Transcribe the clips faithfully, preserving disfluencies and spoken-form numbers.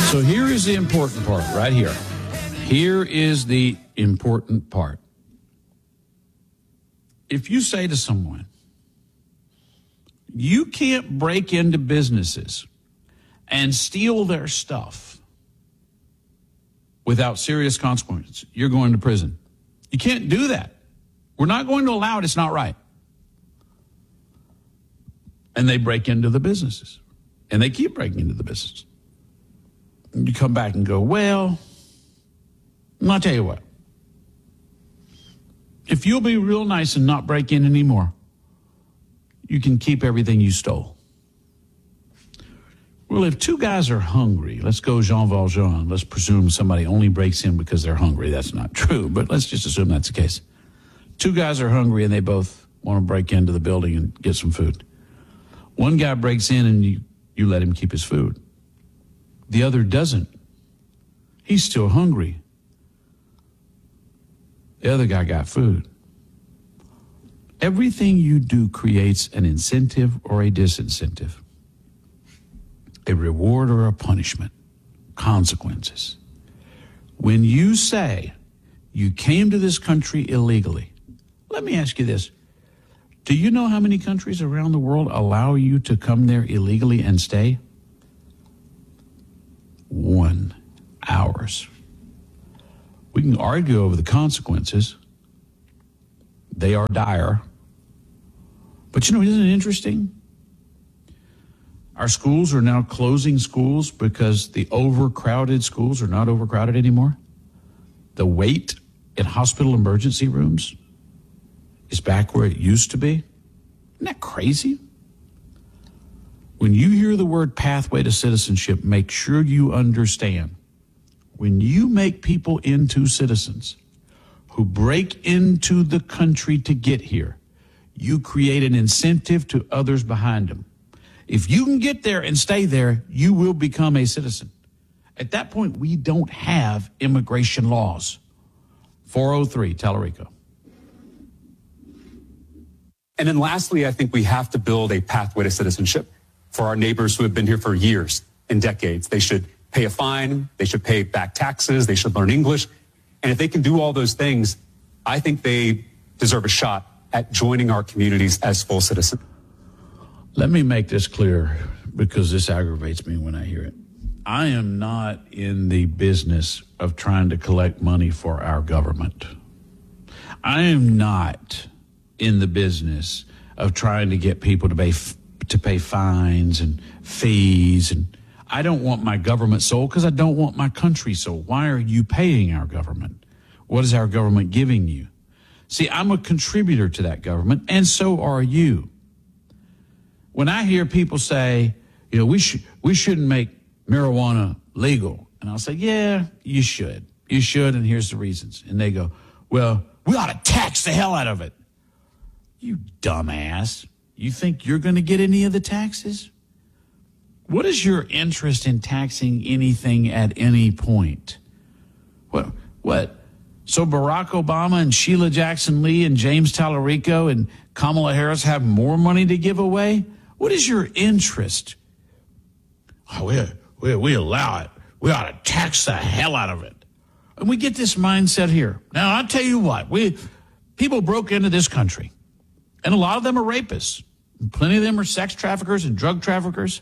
So here is the important part right here. Here is the important part. If you say to someone, you can't break into businesses and steal their stuff without serious consequences, you're going to prison. You can't do that. We're not going to allow it. It's not right. And they break into the businesses. And they keep breaking into the business. And you come back and go, well, I'll tell you what. If you'll be real nice and not break in anymore, you can keep everything you stole. Well, if two guys are hungry, let's go Jean Valjean. Let's presume somebody only breaks in because they're hungry. That's not true, but let's just assume that's the case. Two guys are hungry and they both want to break into the building and get some food. One guy breaks in and you, you let him keep his food. The other doesn't. He's still hungry. The other guy got food. Everything you do creates an incentive or a disincentive, a reward or a punishment, consequences. When you say you came to this country illegally, let me ask you this. Do you know how many countries around the world allow you to come there illegally and stay? One. Ours. We can argue over the consequences. They are dire. But you know, isn't it interesting? Our schools are now closing schools because the overcrowded schools are not overcrowded anymore. The wait in hospital emergency rooms is back where it used to be. Isn't that crazy? When you hear the word pathway to citizenship, make sure you understand. When you make people into citizens who break into the country to get here, you create an incentive to others behind them. If you can get there and stay there, you will become a citizen. At that point, we don't have immigration laws. four oh three, Tallarico. And then lastly, I think we have to build a pathway to citizenship for our neighbors who have been here for years and decades. They should pay a fine. They should pay back taxes. They should learn English. And if they can do all those things, I think they deserve a shot at joining our communities as full citizens. Let me make this clear because this aggravates me when I hear it. I am not in the business of trying to collect money for our government. I am not in the business of trying to get people to pay to pay fines and fees. And I don't want my government sold because I don't want my country sold. Why are you paying our government? What is our government giving you? See, I'm a contributor to that government, and so are you. When I hear people say, you know, we should we shouldn't make marijuana legal, and I'll say, yeah, you should. You should, and here's the reasons. And they go, well, we ought to tax the hell out of it. You dumbass. You think you're going to get any of the taxes? What is your interest in taxing anything at any point? What? What? So Barack Obama and Sheila Jackson Lee and James Tallarico and Kamala Harris have more money to give away? What is your interest? Oh, we, we, we allow it. We ought to tax the hell out of it. And we get this mindset here. Now, I'll tell you what. We people broke into this country, and a lot of them are rapists. Plenty of them are sex traffickers and drug traffickers.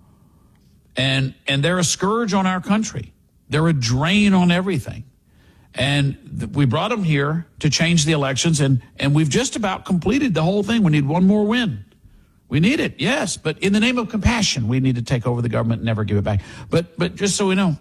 And, and they're a scourge on our country. They're a drain on everything. And th- we brought them here to change the elections, and, and we've just about completed the whole thing. We need one more win. We need it, yes, but in the name of compassion, we need to take over the government and never give it back. But but just so we know,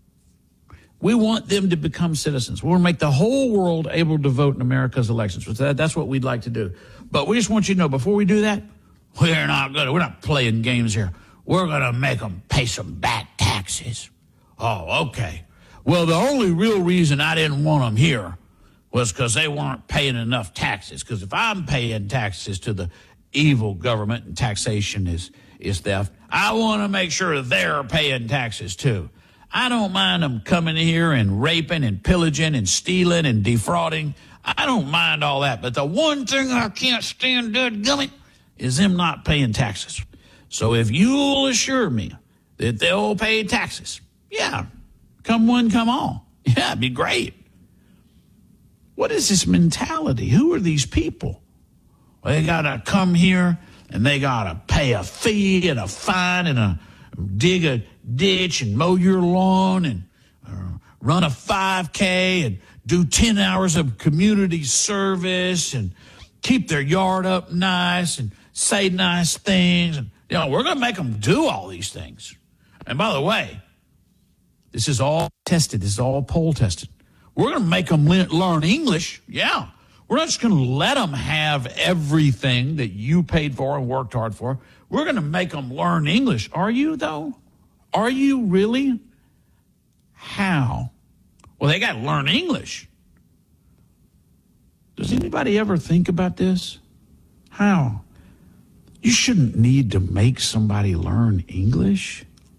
we want them to become citizens. We want to make the whole world able to vote in America's elections. That, that's what we'd like to do. But we just want you to know, before we do that, we're not going to, we're not playing games here. We're going to make them pay some back taxes. Oh, okay. Well, the only real reason I didn't want them here was because they weren't paying enough taxes. Because if I'm paying taxes to the evil government and taxation is, is theft, I want to make sure they're paying taxes too. I don't mind them coming here and raping and pillaging and stealing and defrauding. I don't mind all that. But the one thing I can't stand, dadgummit, is them not paying taxes. So if you'll assure me that they'll pay taxes, Yeah. Come one, come all. Yeah, it'd be great. What is this mentality? Who are these people? Well, they got to come here and they got to pay a fee and a fine and a dig a ditch and mow your lawn and uh, run a five K and do ten hours of community service and keep their yard up nice and say nice things. And, you know, we're going to make them do all these things. And by the way, this is all tested. This is all poll tested. We're going to make them le- learn English. Yeah. We're not just going to let them have everything that you paid for and worked hard for. We're going to make them learn English. Are you, though? Are you really? How? Well, they got to learn English. Does anybody ever think about this? How? You shouldn't need to make somebody learn English.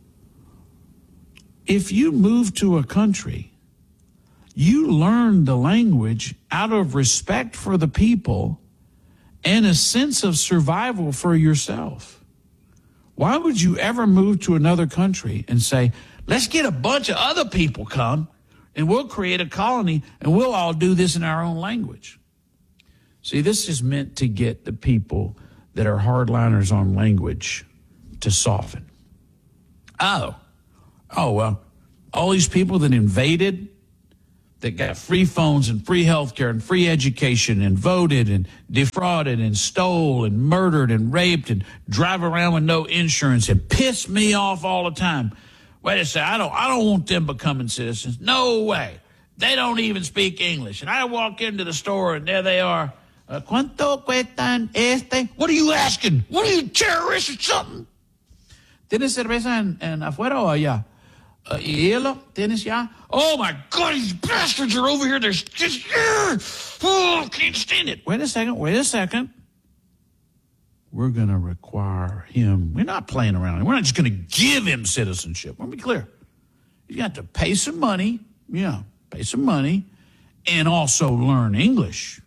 If you move to a country, you learn the language out of respect for the people and a sense of survival for yourself. Why would you ever move to another country and say, let's get a bunch of other people come and we'll create a colony and we'll all do this in our own language? See, this is meant to get the people that are hardliners on language to soften. Oh, oh, well, all these people that invaded, that got free phones and free health care and free education and voted and defrauded and stole and murdered and raped and drive around with no insurance and piss me off all the time. Wait a second, I don't, I don't want them becoming citizens. No way. They don't even speak English. And I walk into the store and there they are. Uh, ¿Cuánto cuestan este? What are you asking? What are you, terrorists or something? ¿Tienes cerveza en, en afuera o allá? Uh, hielo? ¿Tienes ya? Oh, my God, these bastards are over here. They're just, uh, oh, can't stand it. Wait a second, wait a second. We're going to require him. We're not playing around. We're not just going to give him citizenship. Let me be clear. You got to pay some money. Yeah, pay some money and also learn English.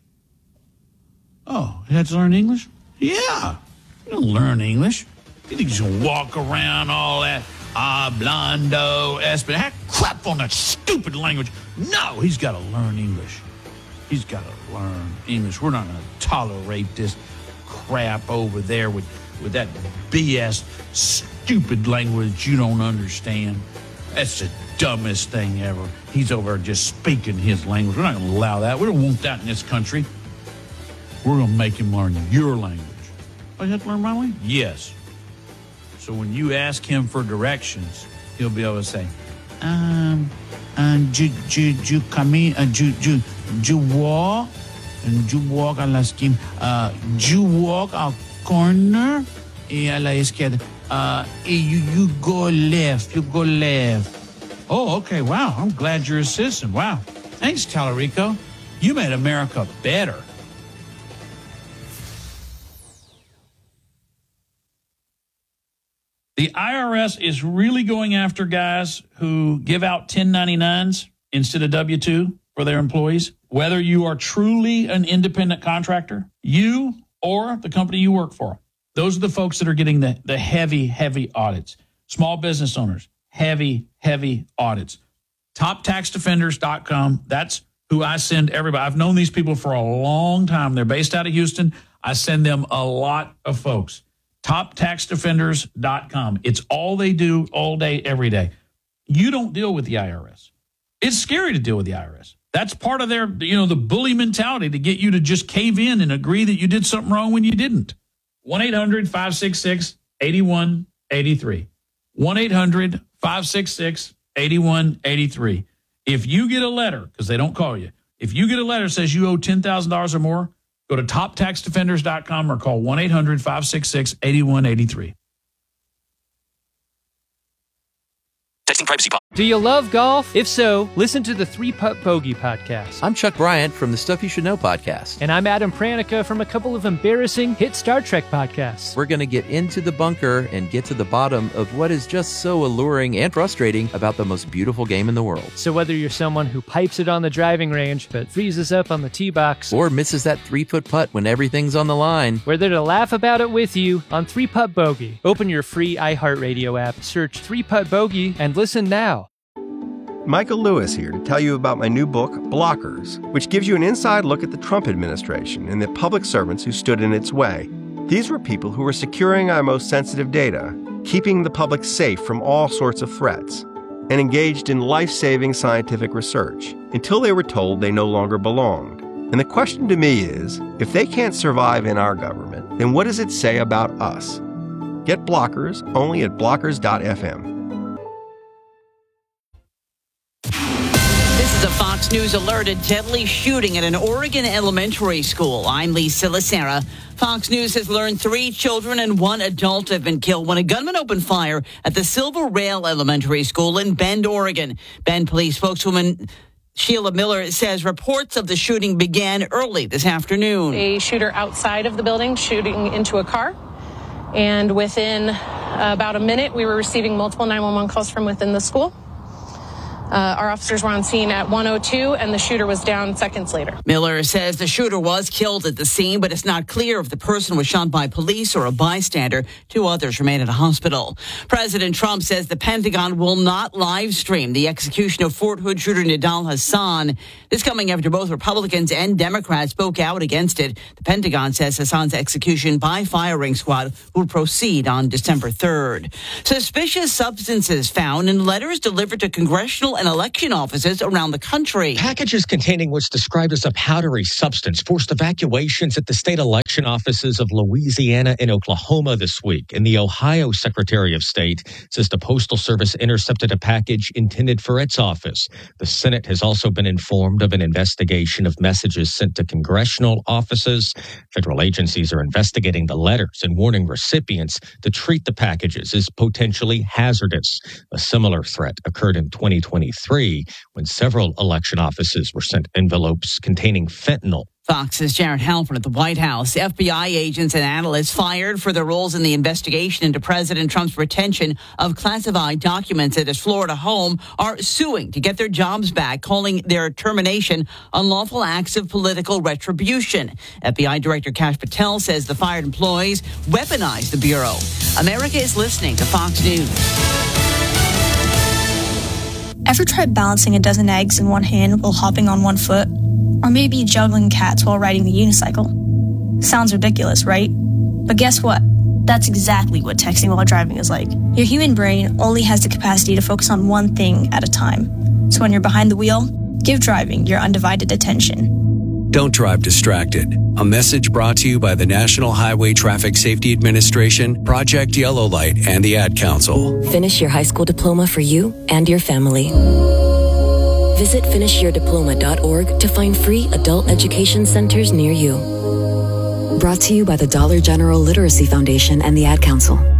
Oh, you have to learn English? Yeah. You don't learn English. You think you can walk around all that hablando español? Crap on that stupid language. No, he's got to learn English. He's got to learn English. We're not going to tolerate this crap over there with, with that B S stupid language you don't understand. That's the dumbest thing ever. He's over there just speaking his language. We're not going to allow that. We don't want that in this country. We're going to make him learn your language. Oh, you have to learn my language? Yes. So when you ask him for directions, he'll be able to say, um, um, you, you, you cami, uh, you, you, you walk, and you walk a la esquina, uh, you walk a corner, y a la izquierda, uh, y you, you go left, you go left. Oh, okay, wow, I'm glad you're a citizen. Wow. Thanks, Talarico. You made America better. The I R S is really going after guys who give out ten ninety-nines instead of W two for their employees. Whether you are truly an independent contractor, you or the company you work for, those are the folks that are getting the, the heavy, heavy audits. Small business owners, heavy, heavy audits. top tax defenders dot com. That's who I send everybody. I've known these people for a long time. They're based out of Houston. I send them a lot of folks. top tax defenders dot com. It's all they do all day, every day. You don't deal with the I R S. It's scary to deal with the I R S. That's part of their, you know, the bully mentality to get you to just cave in and agree that you did something wrong when you didn't. one eight hundred five six six eight one eight three. one eight hundred five six six eight one eight three. If you get a letter, because they don't call you, if you get a letter that says you owe ten thousand dollars or more, go to top tax defenders dot com or call one eight hundred five six six eight one eight three. Texting privacy policy. Do you love golf? If so, listen to the Three Putt Bogey podcast. I'm Chuck Bryant from the Stuff You Should Know podcast. And I'm Adam Pranica from a couple of embarrassing hit Star Trek podcasts. We're going to get into the bunker and get to the bottom of what is just so alluring and frustrating about the most beautiful game in the world. So whether you're someone who pipes it on the driving range but freezes up on the tee box, or misses that three-foot putt when everything's on the line, we're there to laugh about it with you on Three Putt Bogey. Open your free iHeartRadio app, search Three Putt Bogey, and listen now. Michael Lewis here to tell you about my new book, Blockers, which gives you an inside look at the Trump administration and the public servants who stood in its way. These were people who were securing our most sensitive data, keeping the public safe from all sorts of threats, and engaged in life-saving scientific research until they were told they no longer belonged. And the question to me is, if they can't survive in our government, then what does it say about us? Get Blockers only at blockers dot f m. This is a Fox News alert: a deadly shooting at an Oregon elementary school. I'm Lisa Lacera. Fox News has learned three children and one adult have been killed when a gunman opened fire at the Silver Rail Elementary School in Bend, Oregon. Bend police spokeswoman Sheila Miller says reports of the shooting began early this afternoon. A shooter outside of the building shooting into a car. And within uh, about a minute, we were receiving multiple nine one one calls from within the school. Uh, our officers were on scene at one oh two, and the shooter was down seconds later. Miller says the shooter was killed at the scene, but it's not clear if the person was shot by police or a bystander. Two others remain at a hospital. President Trump says the Pentagon will not live stream the execution of Fort Hood shooter Nidal Hassan. This coming after both Republicans and Democrats spoke out against it. The Pentagon says Hassan's execution by firing squad will proceed on December third. Suspicious substances found in letters delivered to congressional and election offices around the country. Packages containing what's described as a powdery substance forced evacuations at the state election offices of Louisiana and Oklahoma this week. And the Ohio Secretary of State says the Postal Service intercepted a package intended for its office. The Senate has also been informed of an investigation of messages sent to congressional offices. Federal agencies are investigating the letters and warning recipients to treat the packages as potentially hazardous. A similar threat occurred in twenty twenty-three when several election offices were sent envelopes containing fentanyl. Fox's Jared Halpern at the White House. F B I agents and analysts fired for their roles in the investigation into President Trump's retention of classified documents at his Florida home are suing to get their jobs back, calling their termination unlawful acts of political retribution. F B I Director Kash Patel says the fired employees weaponized the Bureau. America is listening to Fox News. Ever tried balancing a dozen eggs in one hand while hopping on one foot? Or maybe juggling cats while riding the unicycle? Sounds ridiculous, right? But guess what? That's exactly what texting while driving is like. Your human brain only has the capacity to focus on one thing at a time. So when you're behind the wheel, give driving your undivided attention. Don't drive distracted. A message brought to you by the National Highway Traffic Safety Administration, Project Yellow Light, and the Ad Council. Finish your high school diploma for you and your family. Visit finish your diploma dot org to find free adult education centers near you. Brought to you by the Dollar General Literacy Foundation and the Ad Council.